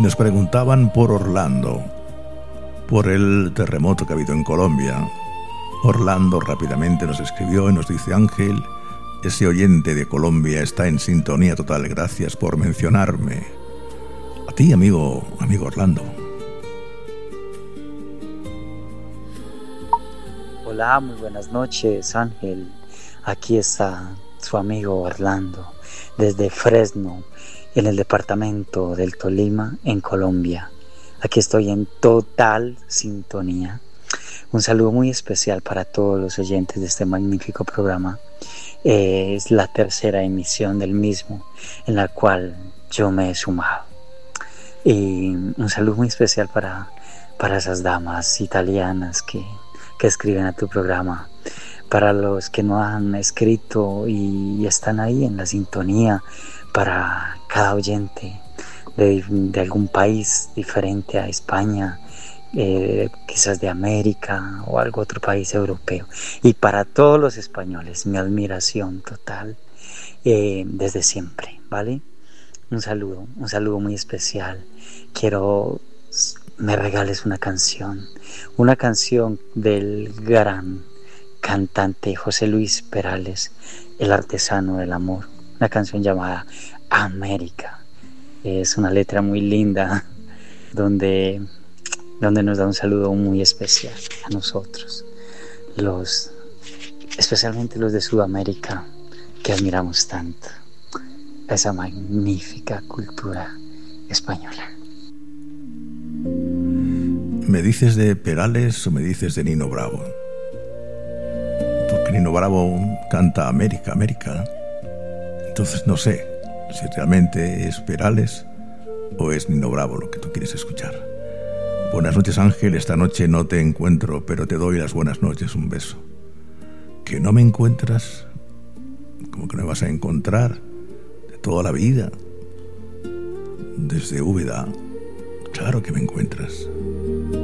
y nos preguntaban por Orlando, por el terremoto que ha habido en Colombia. Orlando rápidamente nos escribió y nos dice: Ángel, ese oyente de Colombia está en sintonía total, gracias por mencionarme. A ti, amigo Orlando. Hola, muy buenas noches, Ángel. Aquí está su amigo Orlando, desde Fresno, en el departamento del Tolima, en Colombia. Aquí estoy en total sintonía. Un saludo muy especial para todos los oyentes de este magnífico programa. Es la tercera emisión del mismo, en la cual yo me he sumado. Y un saludo muy especial para esas damas italianas que escriben a tu programa, para los que no han escrito y están ahí en la sintonía, para cada oyente de algún país diferente a España, quizás de América o algún otro país europeo, y para todos los españoles, mi admiración total desde siempre, ¿vale? Un saludo muy especial. Quiero me regales una canción del gran cantante José Luis Perales, el artesano del amor, una canción llamada América. Es una letra muy linda donde nos da un saludo muy especial a nosotros, especialmente los de Sudamérica, que admiramos tanto esa magnífica cultura española. ¿Me dices de Perales o me dices de Nino Bravo? Porque Nino Bravo canta América, América. Entonces no sé si realmente es Perales o es Nino Bravo lo que tú quieres escuchar. Buenas noches, Ángel. Esta noche no te encuentro, pero te doy las buenas noches. Un beso. ¿Que no me encuentras? ¿Cómo que no me vas a encontrar? De toda la vida. Desde Úbeda. Claro que me encuentras.